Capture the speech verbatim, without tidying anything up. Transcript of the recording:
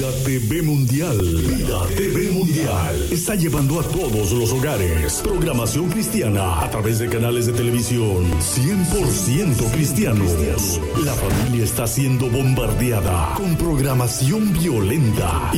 Vida T V Mundial. Vida T V Mundial está llevando a todos los hogares programación cristiana a través de canales de televisión cien por ciento cristianos. La familia está siendo bombardeada con programación violenta